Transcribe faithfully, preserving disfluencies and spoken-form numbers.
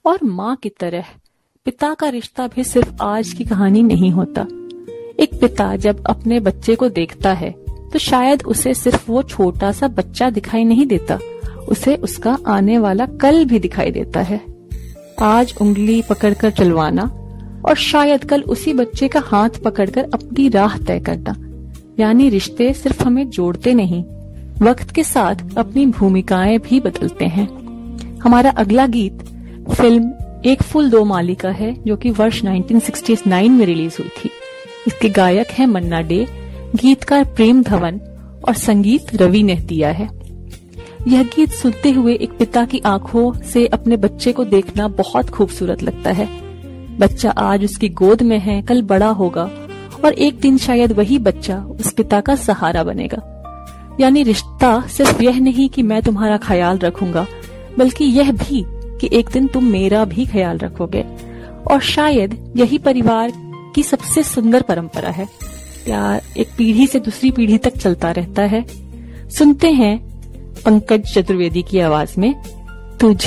और माँ की तरह पिता का रिश्ता भी सिर्फ आज की कहानी नहीं होता। एक पिता जब अपने बच्चे को देखता है तो शायद उसे सिर्फ वो छोटा सा बच्चा दिखाई नहीं देता, उसे उसका आने वाला कल भी दिखाई देता है। आज उंगली पकड़कर चलवाना और शायद कल उसी बच्चे का हाथ पकड़कर अपनी राह तय करना। यानी रिश्ते सिर्फ हमें जोड़ते नहीं, वक्त के साथ अपनी भूमिकाएं भी बदलते हैं। हमारा अगला गीत फिल्म एक फूल दो माली का है, जो कि वर्ष उन्नीस सौ उनहत्तर में रिलीज हुई थी। इसके गायक हैं मन्ना डे, गीतकार प्रेम धवन और संगीत रवि ने दिया है। यह गीत सुनते हुए एक पिता की आंखों से अपने बच्चे को देखना बहुत खूबसूरत लगता है। बच्चा आज उसकी गोद में है, कल बड़ा होगा और एक दिन शायद वही बच्चा उस पिता का सहारा बनेगा। यानी रिश्ता सिर्फ यह नहीं कि मैं तुम्हारा ख्याल रखूंगा, बल्कि यह भी कि एक दिन तुम मेरा भी ख्याल रखोगे। और शायद यही परिवार की सबसे सुंदर परंपरा है। प्यार एक पीढ़ी से दूसरी पीढ़ी तक चलता रहता है। सुनते हैं पंकज चतुर्वेदी की आवाज में तुझे